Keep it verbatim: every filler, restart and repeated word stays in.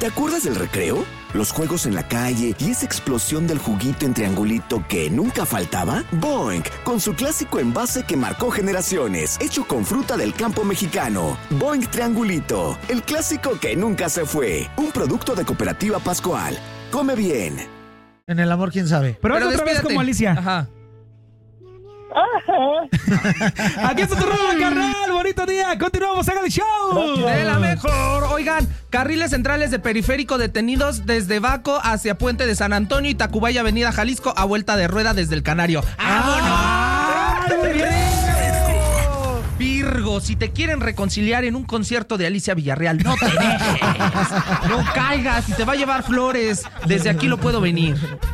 ¿Te acuerdas del recreo? Los juegos en la calle y esa explosión del juguito en triangulito que nunca faltaba. Boing, con su clásico envase que marcó generaciones, hecho con fruta del campo mexicano. Boing Triangulito, el clásico que nunca se fue. Un producto de Cooperativa Pascual. Come bien. En el amor, quién sabe. Pero, Pero otra vez como Alicia. Ajá. Ajá. Aquí está tu robo, carnal. Bonito día. Continuamos, haga el show. De la mejor. Oigan, carriles centrales de periférico detenidos desde Baco hacia Puente de San Antonio y Tacubaya, Avenida Jalisco, a vuelta de rueda desde el Canario. ¡Vámonos! Virgo, si te quieren reconciliar en un concierto de Alicia Villarreal, no te dejes. No caigas y te va a llevar flores. Desde aquí lo puedo venir.